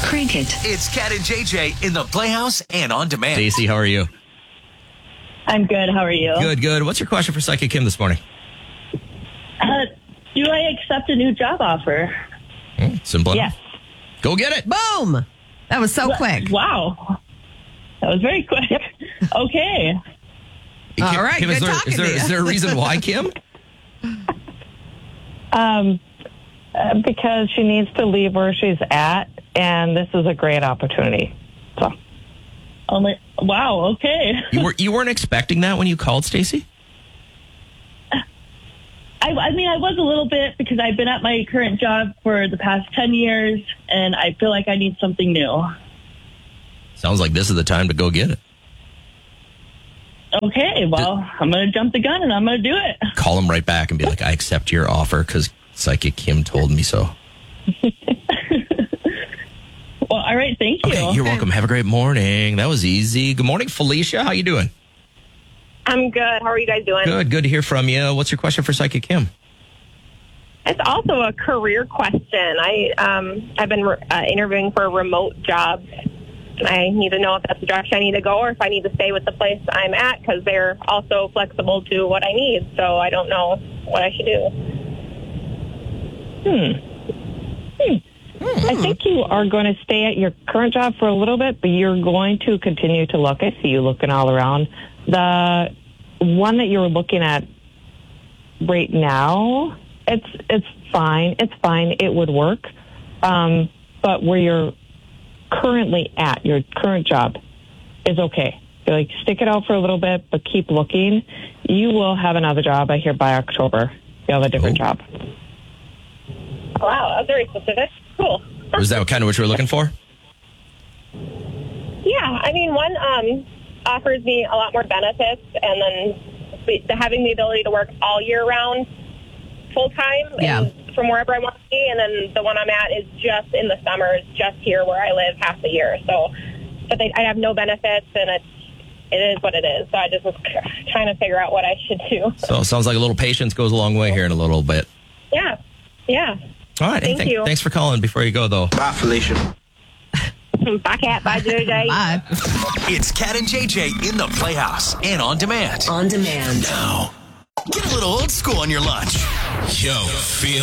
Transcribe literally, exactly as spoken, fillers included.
Crank it. It's Cat and J J in the Playhouse and on demand. Stacey, how are you? I'm good. How are you? Good, good. What's your question for Psychic Kim this morning? Uh, do I accept a new job offer? Hmm, simple enough. Yes. Go get it. Boom. That was so quick. Wow. That was very quick. Okay. All Kim, right, Kim, is, good there, talking is, there, to you. is there a reason why, Kim? Um, uh, because she needs to leave where she's at, and this is a great opportunity. So, Oh my, wow. Okay. You, were, you weren't expecting that when you called, Stacey? I, I mean, I was a little bit because I've been at my current job for the past ten years, and I feel like I need something new. Sounds like this is the time to go get it. Okay, well, I'm going to jump the gun and I'm going to do it. Call him right back and be like, I accept your offer because Psychic Kim told me so. Well, all right, thank you. Okay, you're welcome. Have a great morning. That was easy. Good morning, Felicia. How you doing? I'm good. How are you guys doing? Good. Good to hear from you. What's your question for Psychic Kim? It's also a career question. I um I've been uh, interviewing for remote jobs. I need to know if that's the direction I need to go or if I need to stay with the place I'm at because they're also flexible to what I need. So I don't know what I should do. hmm. hmm. I think you are going to stay at your current job for a little bit, but you're going to continue to look. I see you looking all around. The one that you're looking at right now, it's it's fine. It's fine. It would work. Um, but where you're currently at, your current job, is okay. You're like, stick it out for a little bit, but keep looking. You will have another job, I hear, by October. You'll have a different Oh. job. Wow, that's very specific. Cool. Was that kind of what you were looking for? Yeah, I mean, one um, offers me a lot more benefits, and then the, having the ability to work all year round, full time, Yeah. and from wherever I want to be. And then the one I'm at is just in the summers, just here where I live half the year. So, but they, I have no benefits, and it's it is what it is. So I just was trying to figure out what I should do. So it sounds like a little patience goes a long way here in a little bit. Yeah, yeah. All right. Thank hey, th- you. Thanks for calling. Before you go, though. Bye, Felicia. Bye, Cat. Bye, J J. Bye. It's Cat and J J in the Playhouse and on demand. On demand. Now, get a little old school on your lunch. Yo, feel